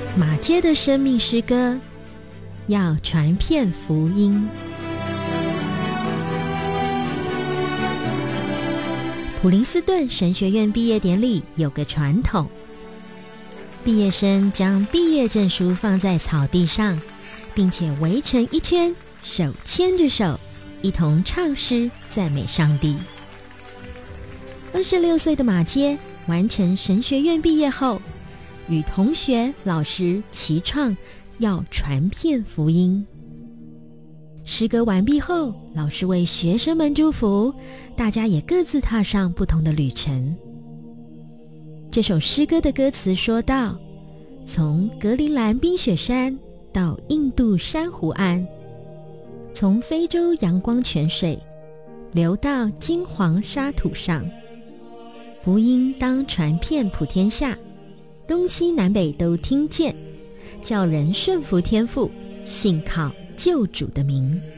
马街的生命诗歌，要传遍福音。普林斯顿神学院毕业典礼有个传统，毕业生将毕业证书放在草地上，并且围成一圈，手牵着手，一同唱诗赞美上帝。26岁的马街完成神学院毕业后，与同学老师齐唱要传遍福音。诗歌完毕后，老师为学生们祝福，大家也各自踏上不同的旅程。这首诗歌的歌词说道，从格陵兰冰雪山到印度珊瑚岸，从非洲阳光泉水流到金黄沙土上，福音当传遍普天下，东西南北都听见，叫人顺服天父，信靠救主的名。